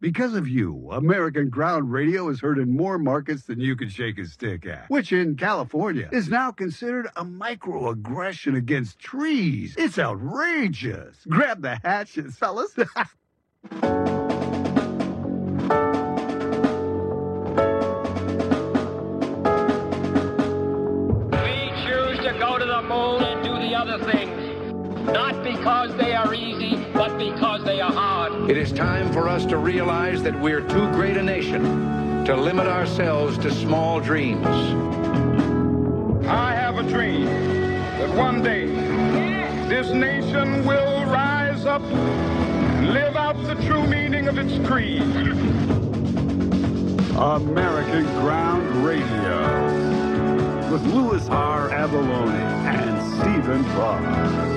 Because of you, American Ground Radio is heard in more markets than you can shake a stick at, which in California is now considered a microaggression against trees. It's outrageous. Grab the hatches, fellas. We choose to go to the moon and do the other things, not because they are easy, but because they are hard. It is time for us to realize that we're too great a nation to limit ourselves to small dreams. I have a dream that one day this nation will rise up and live out the true meaning of its creed. American Ground Radio with Louis R. Avalone and Stephen Parr.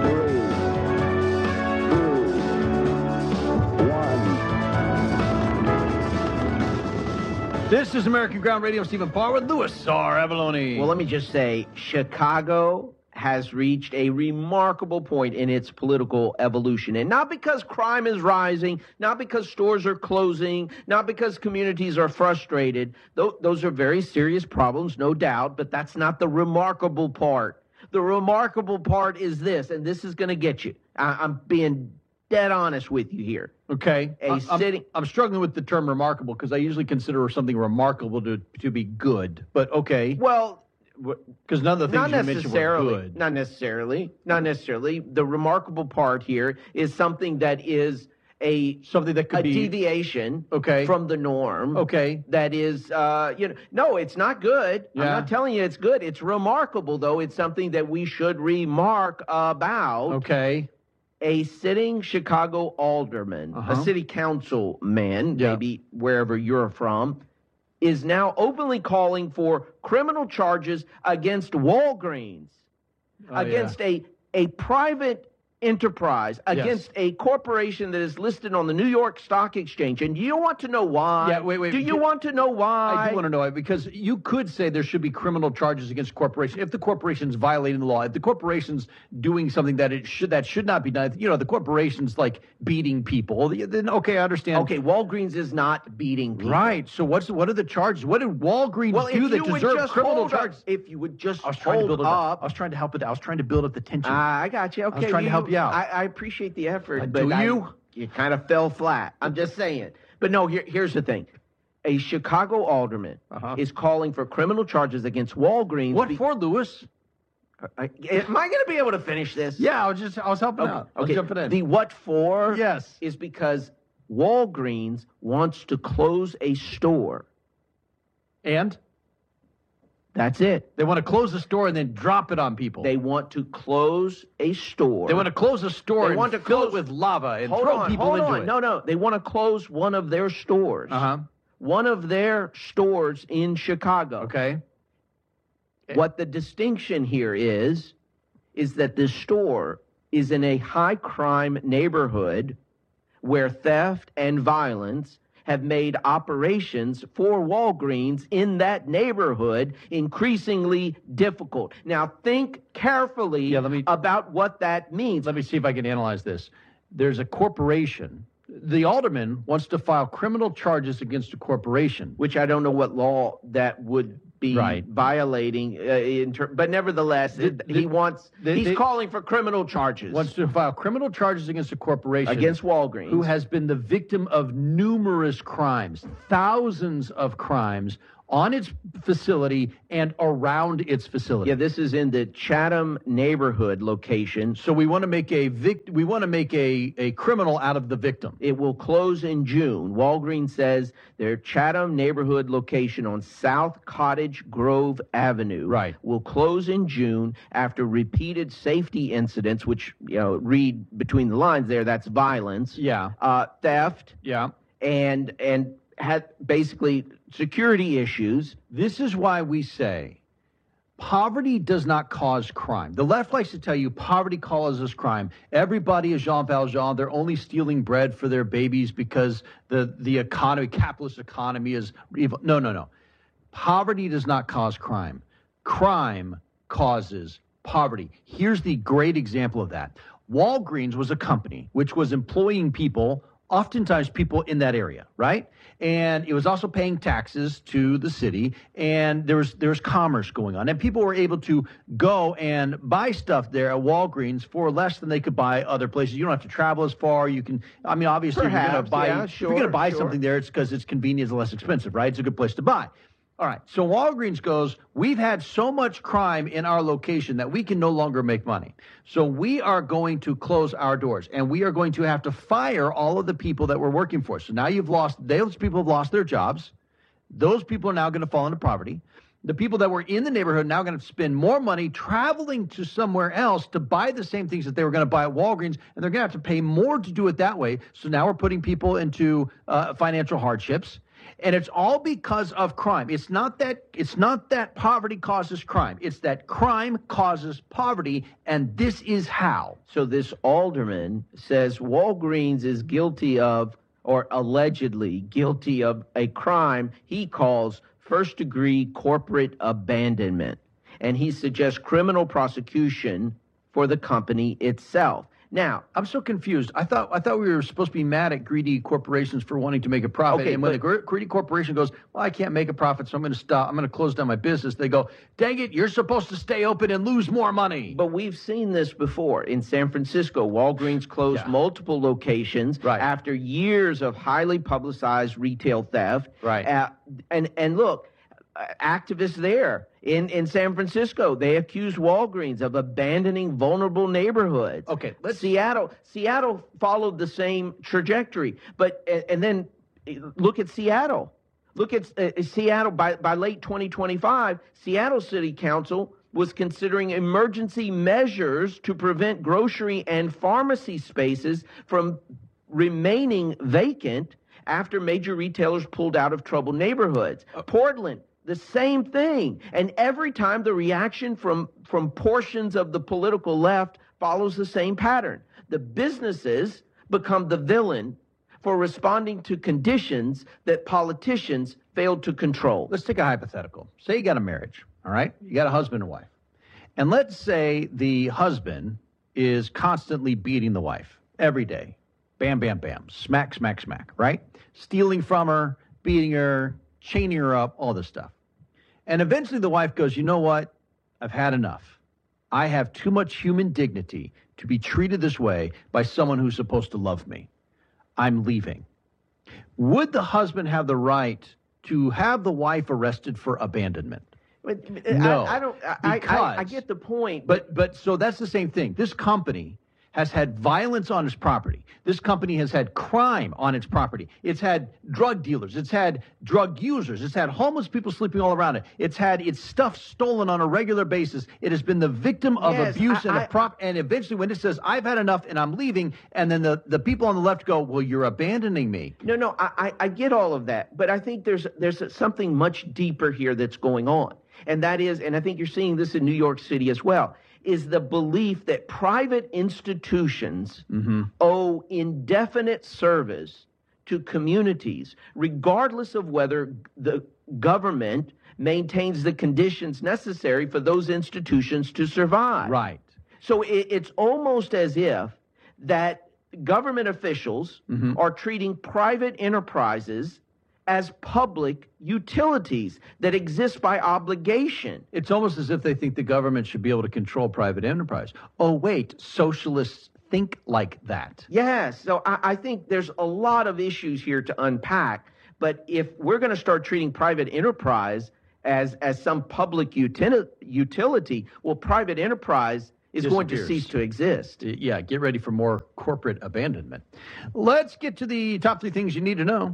This is American Ground Radio. Stephen Parr with Louis R. Avalone. Well, let me just say, Chicago has reached a remarkable point in its political evolution. And not because crime is rising, not because stores are closing, not because communities are frustrated. Those are very serious problems, no doubt, but that's not the remarkable part. The remarkable part is this, and this is going to get you. I'm being dead honest with you here. Okay. I'm struggling with the term remarkable because I usually consider something remarkable to be good. But okay. Well, because none of the things you mentioned were good. Not necessarily. The remarkable part here is something that is something that could be deviation from the norm. Okay. That is, no, it's not good. Yeah. I'm not telling you it's good. It's remarkable, though. It's something that we should remark about. Okay. A sitting Chicago alderman, a city council man, maybe wherever you're from, is now openly calling for criminal charges against Walgreens, against a private enterprise, against a corporation that is listed on the New York Stock Exchange. And do you want to know why? Yeah, wait. Do you want to know why? I do want to know why, because you could say there should be criminal charges against corporations if the corporation's violating the law, if the corporation's doing something that should not be done. The corporation's like beating people. Then okay, I understand. Okay, Walgreens is not beating people. Right. So what are the charges? What did Walgreens do that deserve criminal charges? If you would just I was trying hold up. I was trying to help it. I was trying to build up the tension. I got you. Okay, I was trying to help you out. I appreciate the effort. Do you? You kind of fell flat. I'm just saying. But no, here's the thing. A Chicago alderman is calling for criminal charges against Walgreens. What for, Louis? Am I going to be able to finish this? Yeah, I was helping out. I was jumping in. The what for? Yes. Is because Walgreens wants to close a store. And? That's it. They want to close the store and then drop it on people. They want to close a store. They want to close a store and fill it with lava and throw people into it. No. They want to close one of their stores. One of their stores in Chicago. Okay. What the distinction here is that this store is in a high-crime neighborhood where theft and violence have made operations for Walgreens in that neighborhood increasingly difficult. Now, think carefully about what that means. Let me see if I can analyze this. There's a corporation. The alderman wants to file criminal charges against a corporation. Which I don't know what law that would be violating, but nevertheless, he's calling for criminal charges. Wants to file criminal charges against a corporation. Against Walgreens. Who has been the victim of numerous crimes, thousands of crimes on its facility and around its facility. Yeah, this is in the Chatham neighborhood location. So we want to make a criminal out of the victim. It will close in June. Walgreens says their Chatham neighborhood location on South Cottage Grove Avenue will close in June after repeated safety incidents, which, read between the lines there, that's violence. Yeah. Theft. Yeah. And had basically security issues. This is why we say poverty does not cause crime. The left likes to tell you poverty causes crime. Everybody is Jean Valjean. They're only stealing bread for their babies because the economy, capitalist economy is evil. No. Poverty does not cause crime. Crime causes poverty. Here's the great example of that. Walgreens was a company which was employing people oftentimes people in that area, right? And it was also paying taxes to the city, and there was commerce going on, and people were able to go and buy stuff there at Walgreens for less than they could buy other places. You don't have to travel as far. You can, I mean, obviously, if you're going to buy something there, it's because it's convenient and less expensive, right? It's a good place to buy. All right, so Walgreens goes, we've had so much crime in our location that we can no longer make money. So we are going to close our doors, and we are going to have to fire all of the people that were working for us. So now those people have lost their jobs. Those people are now going to fall into poverty. The people that were in the neighborhood are now going to spend more money traveling to somewhere else to buy the same things that they were going to buy at Walgreens, and they're going to have to pay more to do it that way. So now we're putting people into financial hardships. And it's all because of crime. It's not that poverty causes crime. It's that crime causes poverty, and this is how. So this alderman says Walgreens is guilty of, or allegedly guilty of, a crime he calls first-degree corporate abandonment. And he suggests criminal prosecution for the company itself. Now, I'm so confused. I thought we were supposed to be mad at greedy corporations for wanting to make a profit. Okay, and when the greedy corporation goes, well, I can't make a profit, so I'm going to stop. I'm going to close down my business. They go, dang it, you're supposed to stay open and lose more money. But we've seen this before. In San Francisco, Walgreens closed multiple locations after years of highly publicized retail theft. Right. And look, activists there in San Francisco, they accused Walgreens of abandoning vulnerable neighborhoods. Okay, Seattle followed the same trajectory, and then look at Seattle. Look at Seattle. By late 2025, Seattle City Council was considering emergency measures to prevent grocery and pharmacy spaces from remaining vacant after major retailers pulled out of troubled neighborhoods. Portland, the same thing. And every time the reaction from portions of the political left follows the same pattern. The businesses become the villain for responding to conditions that politicians failed to control. Let's take a hypothetical. Say you got a marriage, all right? You got a husband and wife. And let's say the husband is constantly beating the wife every day. Bam, bam, bam. Smack, smack, smack, right? Stealing from her, beating her, chaining her up, all this stuff. And eventually the wife goes, you know what? I've had enough. I have too much human dignity to be treated this way by someone who's supposed to love me. I'm leaving. Would the husband have the right to have the wife arrested for abandonment? No. I get the point. But so that's the same thing. This company has had violence on its property. This company has had crime on its property. It's had drug dealers. It's had drug users. It's had homeless people sleeping all around it. It's had its stuff stolen on a regular basis. It has been the victim of abuse and eventually when it says, I've had enough and I'm leaving, and then the people on the left go, well, you're abandoning me. No, I get all of that. But I think there's something much deeper here that's going on. And that is, and I think you're seeing this in New York City as well, is the belief that private institutions owe indefinite service to communities, regardless of whether the government maintains the conditions necessary for those institutions to survive. Right. So it's almost as if that government officials are treating private enterprises as public utilities that exist by obligation. It's almost as if they think the government should be able to control private enterprise. Oh, wait, socialists think like that. Yes, so I think there's a lot of issues here to unpack, but if we're going to start treating private enterprise as some public utility, well, private enterprise is going to cease to exist. Yeah, get ready for more corporate abandonment. Let's get to the top 3 things you need to know.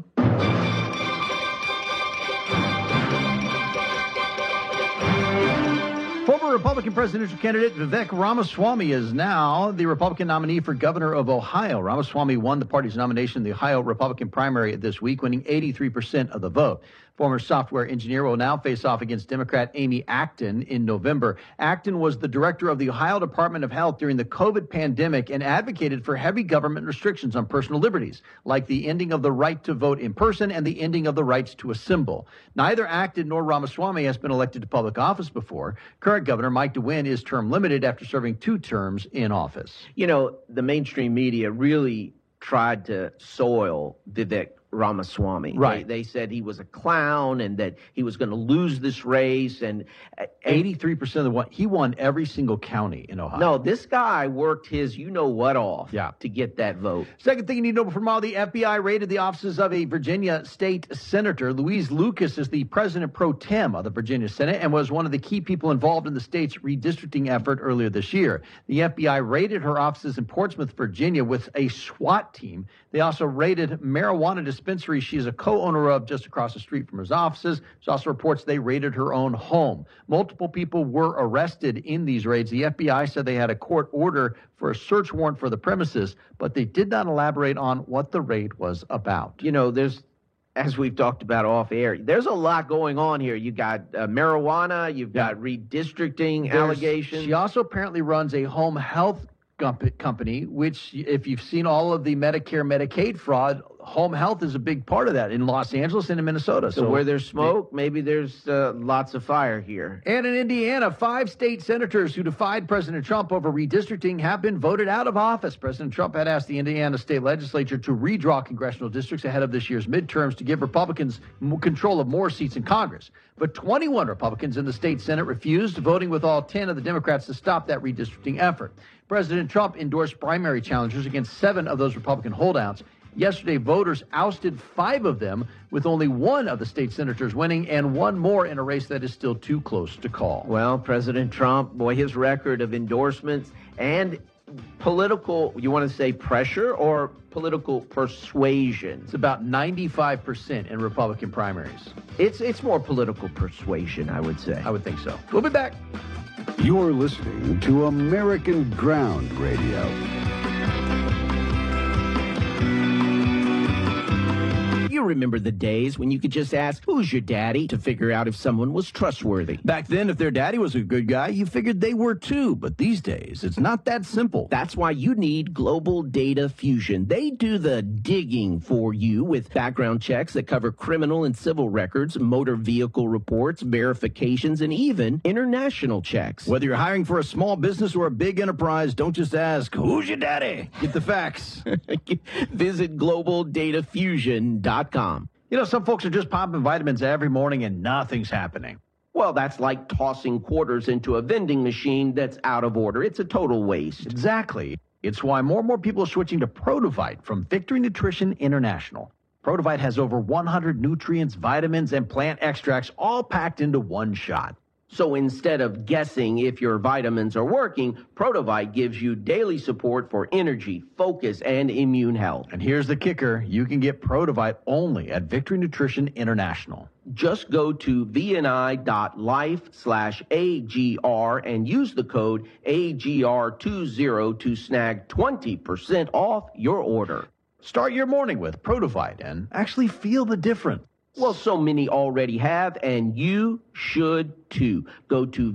Former Republican presidential candidate Vivek Ramaswamy is now the Republican nominee for governor of Ohio. Ramaswamy won the party's nomination in the Ohio Republican primary this week, winning 83% of the vote. Former software engineer will now face off against Democrat Amy Acton in November. Acton was the director of the Ohio Department of Health during the COVID pandemic and advocated for heavy government restrictions on personal liberties, like the ending of the right to vote in person and the ending of the rights to assemble. Neither Acton nor Ramaswamy has been elected to public office before. Current Governor Mike DeWine is term limited after serving 2 terms in office. You know, the mainstream media really tried to soil Vivek Ramaswamy. Right. They said he was a clown and that he was going to lose this race. And 83% he won every single county in Ohio. no, this guy worked his you-know-what off Yeah. to get that vote. Second thing you need to know from all, the FBI raided the offices of a Virginia state senator. Louise Lucas is the president pro tem of the Virginia Senate and was one of the key people involved in the state's redistricting effort earlier this year. The FBI raided her offices in Portsmouth, Virginia with a SWAT team. They also raided marijuana dispensary she is a co-owner of just across the street from his offices. There's also reports they raided her own home. Multiple people were arrested in these raids. The FBI said they had a court order for a search warrant for the premises, but they did not elaborate on what the raid was about. You know, as we've talked about off air, there's a lot going on here. You got marijuana, you've got redistricting allegations. She also apparently runs a home health company, which, if you've seen all of the Medicare, Medicaid fraud, home health is a big part of that in Los Angeles and in Minnesota. So where there's smoke, maybe there's lots of fire here. And in Indiana, 5 state senators who defied President Trump over redistricting have been voted out of office. President Trump had asked the Indiana state legislature to redraw congressional districts ahead of this year's midterms to give Republicans control of more seats in Congress. But 21 Republicans in the state Senate refused, voting with all 10 of the Democrats to stop that redistricting effort. President Trump endorsed primary challengers against 7 of those Republican holdouts. Yesterday, voters ousted 5 of them, with only 1 of the state senators winning and 1 more in a race that is still too close to call. Well, President Trump, boy, his record of endorsements and political, you want to say pressure or political persuasion? It's about 95% in Republican primaries. It's more political persuasion, I would say. I would think so. We'll be back. You're listening to American Ground Radio. You remember the days when you could just ask, "Who's your daddy?" to figure out if someone was trustworthy. Back then, if their daddy was a good guy, you figured they were too. But these days, it's not that simple. That's why you need Global Data Fusion. They do the digging for you with background checks that cover criminal and civil records, motor vehicle reports, verifications, and even international checks. Whether you're hiring for a small business or a big enterprise, don't just ask, "Who's your daddy?" Get the facts. Visit GlobalDataFusion.com. You know, some folks are just popping vitamins every morning and nothing's happening. Well, that's like tossing quarters into a vending machine that's out of order. It's a total waste. Exactly. It's why more and more people are switching to Produvite from Victory Nutrition International. Produvite has over 100 nutrients, vitamins, and plant extracts all packed into one shot. So instead of guessing if your vitamins are working, Produvite gives you daily support for energy, focus, and immune health. And here's the kicker. You can get Produvite only at Victory Nutrition International. Just go to vni.life/AGR and use the code AGR20 to snag 20% off your order. Start your morning with Produvite and actually feel the difference. Well, so many already have, and you should too. Go to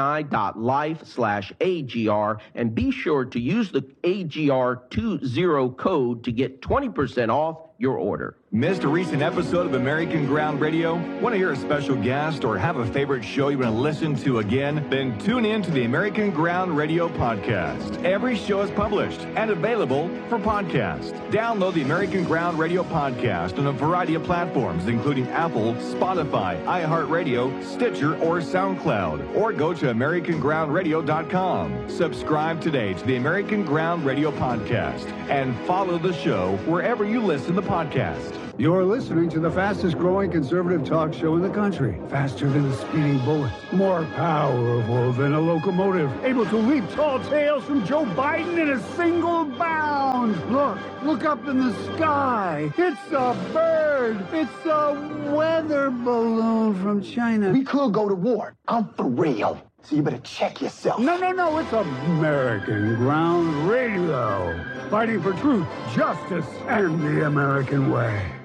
vni.life/AGR and be sure to use the AGR20 code to get 20% off your order. Missed a recent episode of American Ground Radio? Want to hear a special guest or have a favorite show you want to listen to again? Then tune in to the American Ground Radio podcast. Every show is published and available for podcast. Download the American Ground Radio podcast on a variety of platforms, including Apple, Spotify, iHeartRadio, Stitcher, or SoundCloud. Or go to AmericanGroundRadio.com. Subscribe today to the American Ground Radio podcast and follow the show wherever you listen to podcast. You're listening to the fastest growing conservative talk show in the country. Faster than a speeding bullet. More powerful than a locomotive. Able to leap tall tales from Joe Biden in a single bound. Look up in the sky. It's a bird. It's a weather balloon from China. We could go to war. I'm for real. So you better check yourself. No. It's American Ground Radio. Fighting for truth, justice, and the American way.